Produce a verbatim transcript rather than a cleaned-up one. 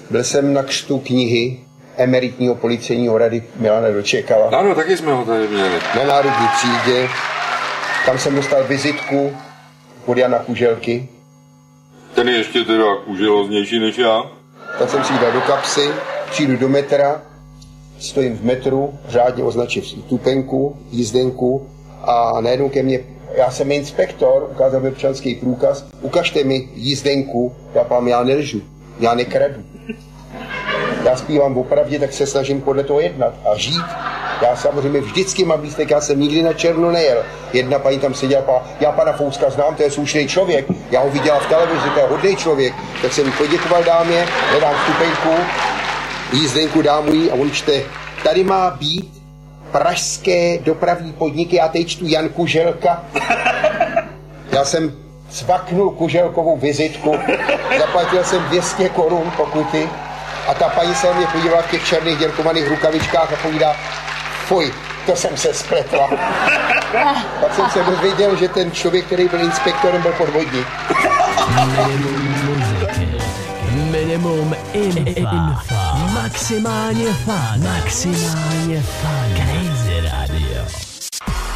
Byl jsem na křtu knihy emeritního policejního rady Milana Dočekala. Ano, taky jsme ho tady měli. Na Národní třídě. Tam jsem dostal vizitku od Jana Kuželky. Ten je ještě teda kuželoznější než já. Tak jsem si ji dal do kapsy, přijdu do metra, stojím v metru, řádně označím stupenku, jízdenku a najednou ke mně, já jsem inspektor, ukázal mi občanský průkaz, ukažte mi jízdenku, já pám, já nelžu, já nekradu. Já zpívám opravdě, tak se snažím podle toho jednat a žít. Já samozřejmě vždycky mám lístek, já jsem nikdy na černo nejel. Jedna paní tam seděla, pa, já pana Fouska znám, to je slušný člověk, já ho viděla v televizi, to je hodný člověk. Tak jsem poděkoval dámě, nedám stupenku, jízdenku dám jí a on čte, tady má být pražské dopravní podniky, já teď čtu Jan Kuželka. Já jsem cvaknul Kuželkovou vizitku, zaplatil jsem dvě stě korun pokuty a ta paní se mě podívala v těch černých děrkovaných rukavičkách a povídá, fuj, to jsem se spletla. Pak jsem se dozvěděl, že ten člověk, který byl inspektorem, byl podvodník. Minimum info. Maximálně fun. Maximálně fun. Crazy.